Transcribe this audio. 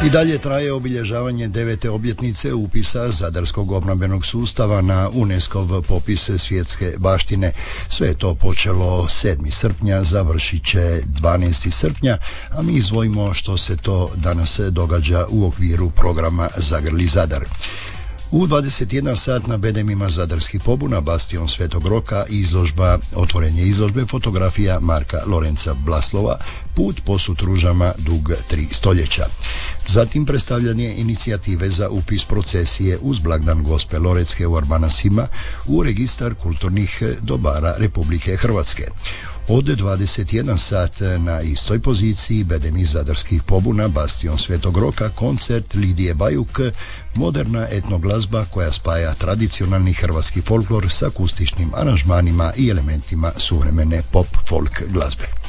I dalje traje obilježavanje 9. obljetnice upisa Zadarskog obrambenog sustava na UNESCO-v popis svjetske baštine. Sve je to počelo 7. srpnja, završit će 12. srpnja, a mi izdvojimo što se to danas događa u okviru programa Zagrli Zadar. U 21 sat na bedemima zadarskih pobuna Bastion Svetog Roka otvorenje izložbe fotografija Marka Lorenca Blaslova Put po Sutružama dug 3 stoljeća. Zatim predstavljanje inicijative za upis procesije uz blagdan Gospe Loretske u Arbanasima u registar kulturnih dobara Republike Hrvatske. Od 21 sat na istoj poziciji bedemi zadarskih pobuna Bastion Svetog Roka koncert Lidije Bajuk, moderna etnoglazba koja spaja tradicionalni hrvatski folklor s akustičnim aranžmanima i elementima suvremene pop folk glazbe.